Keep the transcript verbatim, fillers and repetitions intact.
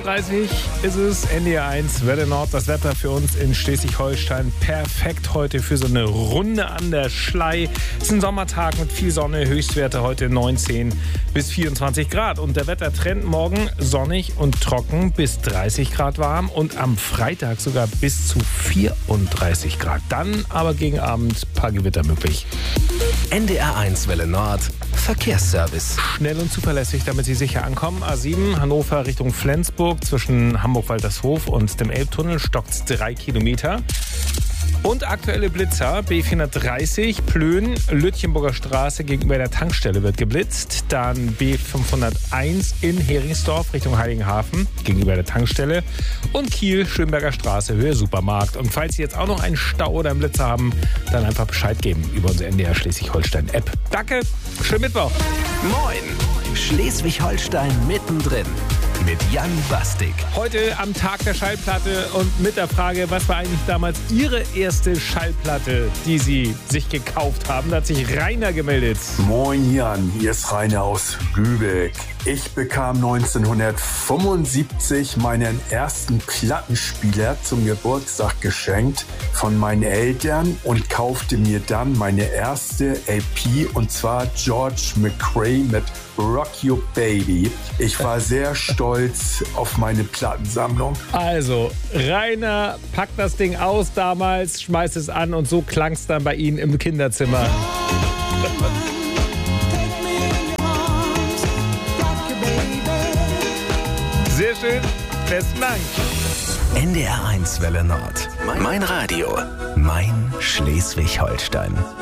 dreißig ist es, N D R eins, Welle Nord. Das Wetter für uns in Schleswig-Holstein perfekt heute für so eine Runde an der Schlei. Es ist ein Sommertag mit viel Sonne, Höchstwerte heute neunzehn bis vierundzwanzig Grad. Und der Wettertrend morgen sonnig und trocken bis dreißig Grad warm und am Freitag sogar bis zu vierunddreißig Grad. Dann aber gegen Abend ein paar Gewitter möglich. N D R eins Welle Nord, Verkehrsservice. Schnell und zuverlässig, damit Sie sicher ankommen. A sieben, Hannover Richtung Flensburg, zwischen Hamburg-Waltershof und dem Elbtunnel stockt drei Kilometer. Und aktuelle Blitzer, B vierhundertdreißig, Plön, Lütchenburger Straße gegenüber der Tankstelle wird geblitzt. Dann B fünfhunderteins in Heringsdorf Richtung Heiligenhafen gegenüber der Tankstelle. Und Kiel, Schönberger Straße, Höhe Supermarkt. Und falls Sie jetzt auch noch einen Stau oder einen Blitzer haben, dann einfach Bescheid geben über unsere N D R Schleswig-Holstein-App. Danke, schönen Mittwoch. Moin, Schleswig-Holstein mittendrin. Mit Jan Bastik. Heute am Tag der Schallplatte und mit der Frage, was war eigentlich damals Ihre erste Schallplatte, die Sie sich gekauft haben? Da hat sich Rainer gemeldet. Moin Jan, hier ist Rainer aus Lübeck. Ich bekam neunzehnhundertfünfundsiebzig meinen ersten Plattenspieler zum Geburtstag geschenkt von meinen Eltern und kaufte mir dann meine erste L P, und zwar George McRae mit Rock You Baby. Ich war sehr stolz auf meine Plattensammlung. Also, Rainer packt das Ding aus damals, schmeißt es an und so klang es dann bei Ihnen im Kinderzimmer. Sehr schön, besten Dank. N D R eins Welle Nord. Mein Radio. Mein Schleswig-Holstein.